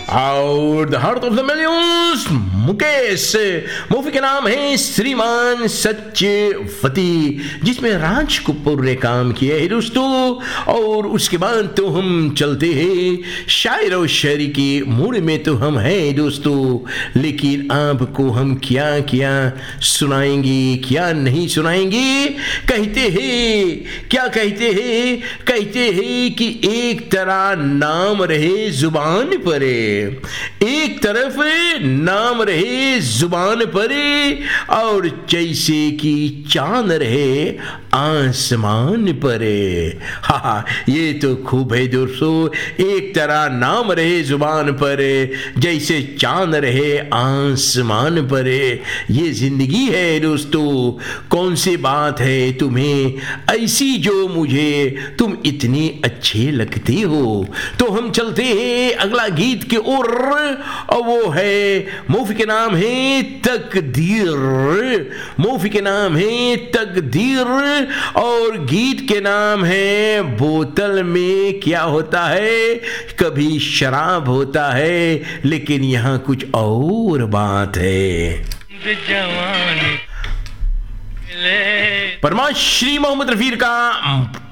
और the heart of the millions Mukesh. Movie के नाम है श्रीमान सत्यवती, जिसमें राज कपूर ने काम किया है दोस्तों। और उसके बाद तो हम चलते हैं शायर और शायरी के मूड में, तो हम हैं दोस्तों, लेकिन आपको हम क्या क्या सुनाएंगे क्या नहीं सुनाएंगे। कहते हैं क्या कहते हैं, कहते हैं कि एक तरह नाम रहे जुबान पर, एक तरफ नाम रहे जुबान पर, और जैसे कि चांद रहे आसमान पर। हाँ, ये तो खूब है दोस्तों, एक तरह नाम रहे जुबान पर, जैसे चांद रहे आसमान पर। ये जिंदगी है दोस्तों, कौन सी बात है तुम्हें ऐसी जो मुझे तुम इतनी अच्छे लगते हो। तो हम चलते हैं अगला गीत के ओर, और वो है, मूवी के नाम है तकदीर। मूवी के नाम है तकदीर, और गीत के नाम है बोतल में क्या होता है, कभी शराब होता है, लेकिन यहाँ कुछ और बात है। परमाश श्री मोहम्मद रफीर का